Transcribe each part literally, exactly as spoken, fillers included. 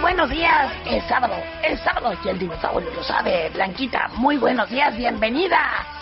buenos días. Es sábado, es sábado y el dinosaurio lo sabe. Blanquita, muy buenos días, bienvenida.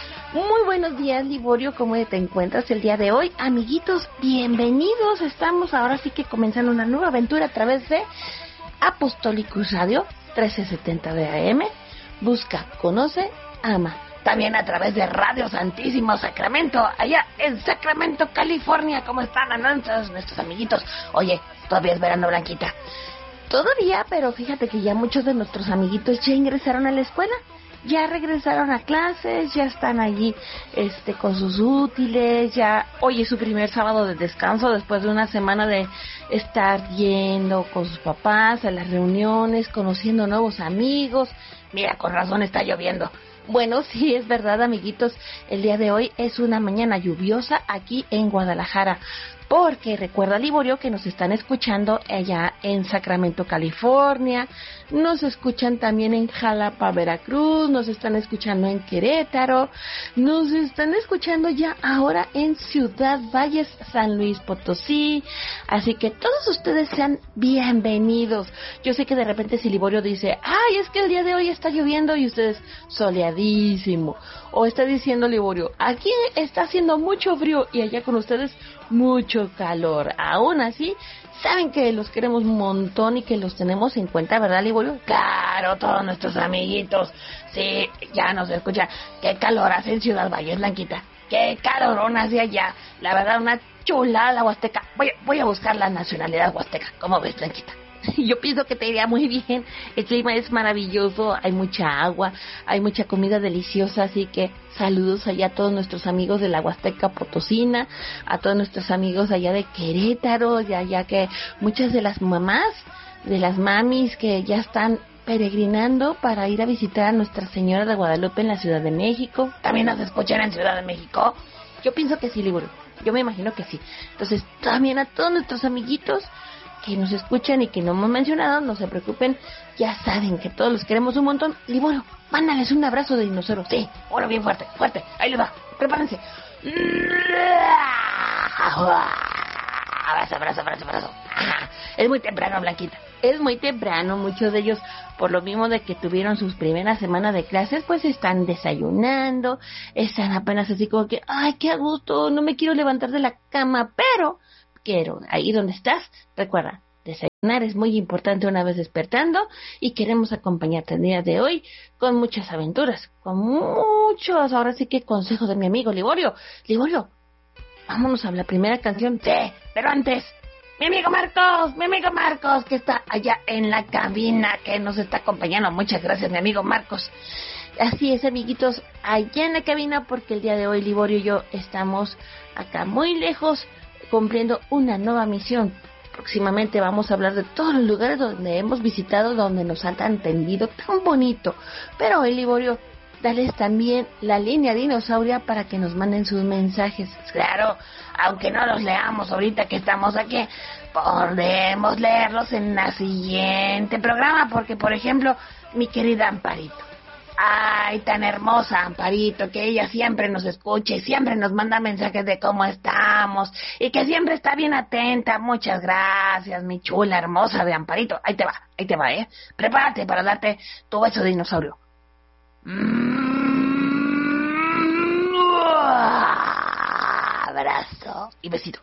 Muy buenos días, Liborio, ¿cómo te encuentras el día de hoy? Amiguitos, bienvenidos. Estamos ahora sí que comenzando una nueva aventura a través de Apostolicus Radio trece setenta de A M. Busca, conoce, ama. También a través de Radio Santísimo Sacramento, allá en Sacramento, California. ¿Cómo están nuestros, nuestros amiguitos? Oye, todavía es verano, Blanquita. Todavía, pero fíjate que ya muchos de nuestros amiguitos ya ingresaron a la escuela. Ya regresaron a clases, ya están allí este, con sus útiles, ya hoy es su primer sábado de descanso después de una semana de estar yendo con sus papás a las reuniones, conociendo nuevos amigos. Mira, con razón está lloviendo. Bueno, sí, es verdad, amiguitos, el día de hoy es una mañana lluviosa aquí en Guadalajara. Porque recuerda, Liborio, que nos están escuchando allá en Sacramento, California, nos escuchan también en Jalapa, Veracruz, nos están escuchando en Querétaro, nos están escuchando ya ahora en Ciudad Valles, San Luis Potosí, así que todos ustedes sean bienvenidos. Yo sé que de repente si Liborio dice, ay, es que el día de hoy está lloviendo y ustedes soleadísimo, o está diciendo Liborio, aquí está haciendo mucho frío y allá con ustedes mucho calor. Aún así, saben que los queremos un montón y que los tenemos en cuenta, ¿verdad, Liborio? Claro, todos nuestros amiguitos. Sí, ya nos escuchan. Qué calor hace en Ciudad Valles, Blanquita. Qué calorón hace allá. La verdad, una chulada la Huasteca. Voy, voy a buscar la nacionalidad huasteca. ¿Cómo ves, Blanquita? Yo pienso que te iría muy bien. El clima es maravilloso, hay mucha agua, hay mucha comida deliciosa, así que saludos allá a todos nuestros amigos de la Huasteca Potosina, a todos nuestros amigos allá de Querétaro, ya ya que muchas de las mamás, de las mamis que ya están peregrinando para ir a visitar a Nuestra Señora de Guadalupe en la Ciudad de México. ¿También nos escuchan en Ciudad de México? Yo pienso que sí, Liborio. Yo me imagino que sí. Entonces, también a todos nuestros amiguitos que nos escuchan y que no hemos mencionado, no se preocupen, ya saben que todos los queremos un montón. Liborio, mándales un abrazo de dinosaurio. Sí, bueno, bien fuerte, fuerte, ahí les va, prepárense. Abrazo, abrazo, abrazo, abrazo. Es muy temprano, Blanquita. Es muy temprano, muchos de ellos, por lo mismo de que tuvieron sus primeras semanas de clases, pues están desayunando, están apenas así como que, ay, qué a gusto, no me quiero levantar de la cama, pero quiero, ahí donde estás, recuerda, desayunar es muy importante una vez despertando y queremos acompañarte el día de hoy con muchas aventuras, con muchos, ahora sí que consejos de mi amigo Liborio. Liborio, vámonos a la primera canción. Sí, pero antes, mi amigo Marcos, mi amigo Marcos, que está allá en la cabina, que nos está acompañando. Muchas gracias, mi amigo Marcos. Así es, amiguitos, allá en la cabina, porque el día de hoy Liborio y yo estamos acá muy lejos, cumpliendo una nueva misión. Próximamente vamos a hablar de todos los lugares donde hemos visitado, donde nos han atendido tan bonito. Pero hoy, Liborio, dales también la línea dinosauria para que nos manden sus mensajes. Claro, aunque no los leamos ahorita que estamos aquí, podemos leerlos en el siguiente programa, porque, por ejemplo, mi querida Amparito, ay, tan hermosa Amparito, que ella siempre nos escucha y siempre nos manda mensajes de cómo estamos y que siempre está bien atenta. Muchas gracias, mi chula hermosa de Amparito. Ahí te va, ahí te va, ¿eh? Prepárate para darte tu beso de dinosaurio. Abrazo y besito.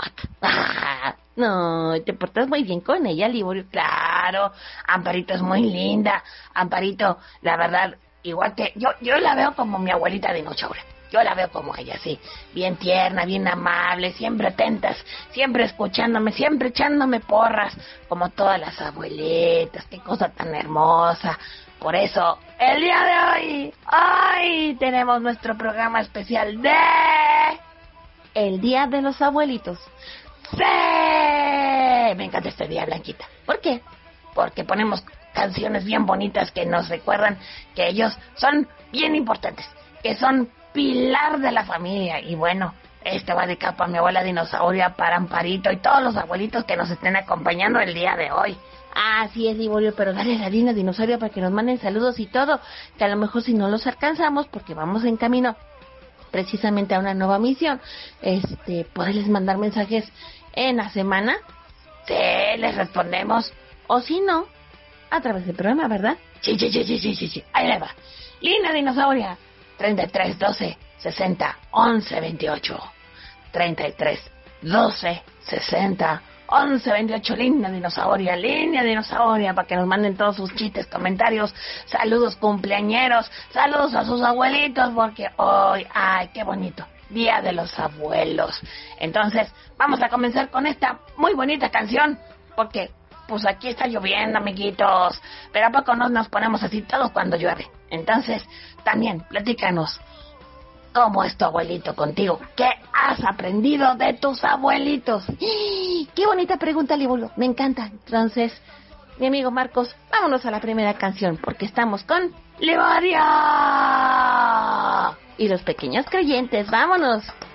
No, te portas muy bien con ella, Liborio. Claro, Amparito es muy linda. Amparito, la verdad, igual que yo, yo la veo como mi abuelita dinosaurio. Yo la veo como ella, sí, bien tierna, bien amable, siempre atentas, siempre escuchándome, siempre echándome porras, como todas las abuelitas. Qué cosa tan hermosa. Por eso, el día de hoy, hoy tenemos nuestro programa especial de el Día de los Abuelitos. ¡Sí! Me encanta este día, Blanquita. ¿Por qué? Porque ponemos canciones bien bonitas que nos recuerdan que ellos son bien importantes, que son pilar de la familia. Y bueno, este va de capa a mi abuela dinosauria, para Amparito y todos los abuelitos que nos estén acompañando el día de hoy. Así es, Liborio, pero dale la línea dinosauria para que nos manden saludos y todo, que a lo mejor si no los alcanzamos, porque vamos en camino precisamente a una nueva misión, este, poderles mandar mensajes en la semana. Sí, les respondemos. O si no, a través del programa, ¿verdad? Sí, sí, sí, sí, sí, sí, sí. Ahí le va. Línea dinosauria, treinta y tres, doce, sesenta, once, veintiocho. treinta y tres, doce, sesenta, once, veintiocho. Línea dinosauria, línea dinosauria, para que nos manden todos sus chistes, comentarios, saludos cumpleañeros, saludos a sus abuelitos, porque hoy, ay, qué bonito, Día de los Abuelos. Entonces, vamos a comenzar con esta muy bonita canción, porque pues aquí está lloviendo, amiguitos, pero ¿a poco no nos ponemos así todos cuando llueve? Entonces, también, platícanos, ¿cómo es tu abuelito contigo? ¿Qué has aprendido de tus abuelitos? ¡Qué bonita pregunta, Liborio! Me encanta. Entonces, mi amigo Marcos, vámonos a la primera canción, porque estamos con ¡Liborio! Y los pequeños creyentes. ¡Vámonos!